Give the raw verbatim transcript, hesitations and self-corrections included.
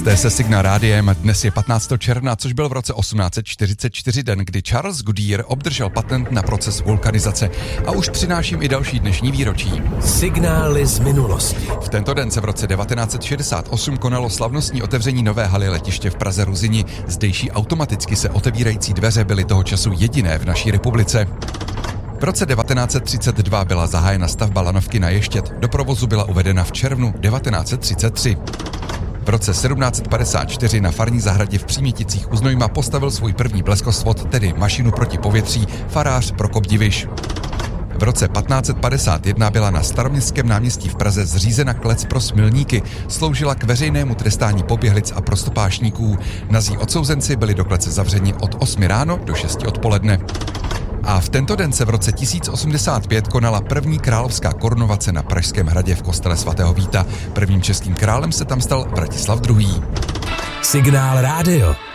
Jste se Signál rádiem, dnes je patnáctého června, což byl v roce osmnáct set čtyřicet čtyři den, kdy Charles Goodyear obdržel patent na proces vulkanizace. A už přináším i další dnešní výročí. Signály z minulosti. V tento den se v roce devatenáct set šedesát osm konalo slavnostní otevření nové haly letiště v Praze Ruzyni. Zdejší automaticky se otevírající dveře byly toho času jediné v naší republice. V roce devatenáct set třicet dva byla zahájena stavba lanovky na Ještěd, do provozu byla uvedena v červnu devatenáct set třicet tři. V roce sedmnáct set padesát čtyři na farní zahradě v Příměticích u Znojma postavil svůj první bleskosvod, tedy mašinu proti povětří, farář Prokop Diviš. V roce patnáct set padesát jedna byla na Staroměstském náměstí v Praze zřízena klec pro smilníky, sloužila k veřejnému trestání poběhlic a prostopášníků. Nazí odsouzenci byli do klece zavřeni od osmi ráno do šesti odpoledne. A v tento den se v roce tisíc osmdesát pět konala první královská korunovace na Pražském hradě v kostele svatého Víta. Prvním českým králem se tam stal Vratislav druhý. Signál rádio.